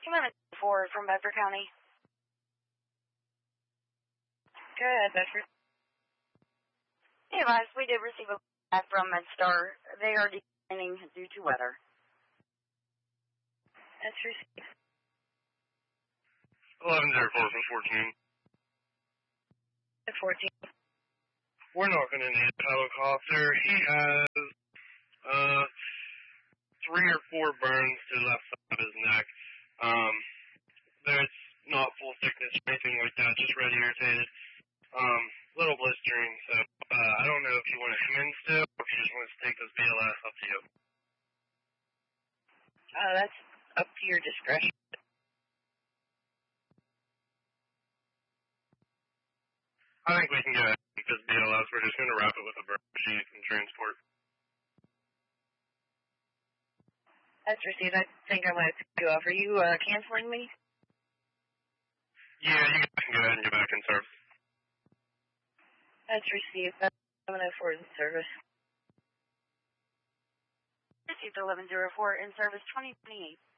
Commander 4 from Bedford County. Good, Bedford. Hey, guys, we did receive a call from MedStar. They are declining due to weather. That's received. 1104 from 14. At 14. We're not going to need a helicopter. He has 3 or 4 burns to the left side of his neck. There's not full thickness or anything like that, just red irritated. Little blistering, so I don't know if you want to come in still or if you just want to take this BLS, up to you. That's up to your discretion. I think we can go ahead and take this BLS. We're just going to wrap it with a burn sheet and transport. That's received. I think I might have to go off. Are you canceling me? Yeah, you guys can go ahead and get back in service. That's received. I'm going to forward in service. Received 1104 in service 2028.